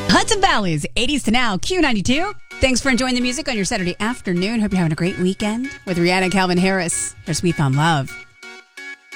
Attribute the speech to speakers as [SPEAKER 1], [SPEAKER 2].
[SPEAKER 1] Hudson Valley's 80s to now, Q92. Thanks for enjoying the music on your Saturday afternoon. Hope you're having a great weekend with Rihanna and Calvin Harris. There's We Found Love.